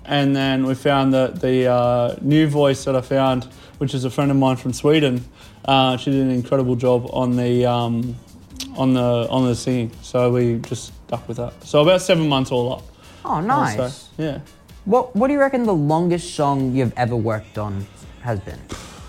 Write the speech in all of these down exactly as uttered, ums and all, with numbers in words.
and then we found that the uh, new voice that I found, which is a friend of mine from Sweden, uh, she did an incredible job on the um, on the on the singing. So we just stuck with that. So about seven months all up. Oh, nice. So, yeah. What What do you reckon the longest song you've ever worked on has been?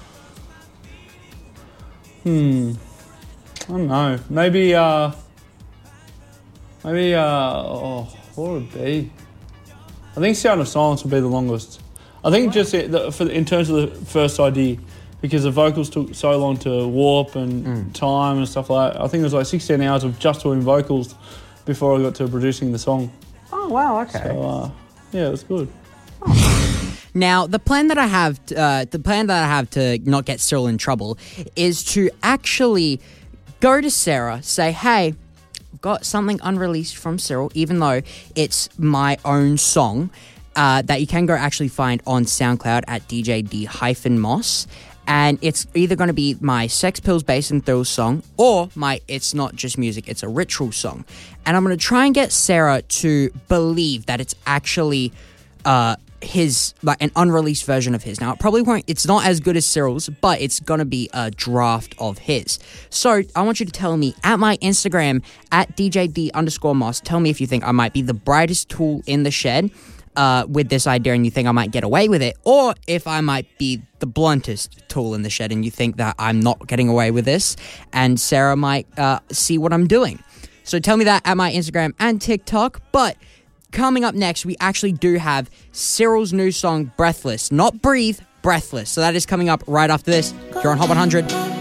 Hmm. I don't know. Maybe. Uh, maybe. Uh, oh, what would it be? I think Sound of Silence would be the longest. I think just it, the, for, in terms of the first idea, because the vocals took so long to warp and mm. time and stuff like that. I think it was like sixteen hours of just doing vocals before I got to producing the song. Oh, wow, okay. So, uh, yeah, it was good. Oh. Now, the plan that I have, uh, the plan that I have to not get Cyril in trouble is to actually go to Sarah, say, hey, I've got something unreleased from Cyril, even though it's my own song, uh, that you can go actually find on SoundCloud at D J D Moss. And it's either going to be my Sex Pills, Bass and Thrills song or my It's Not Just Music, It's a Ritual song. And I'm going to try and get Sarah to believe that it's actually uh, his, like an unreleased version of his. Now, it probably won't, it's not as good as Cyril's, but it's going to be a draft of his. So I want you to tell me at my Instagram, at D J D underscore Moss, tell me if you think I might be the brightest tool in the shed Uh, with this idea and you think I might get away with it, or if I might be the bluntest tool in the shed and you think that I'm not getting away with this and Sarah might uh, see what I'm doing. So tell me that at my Instagram and TikTok. But coming up next, we actually do have Cyril's new song, Breathless. Not Breathe, Breathless. So that is coming up right after this. You're on Hot one hundred.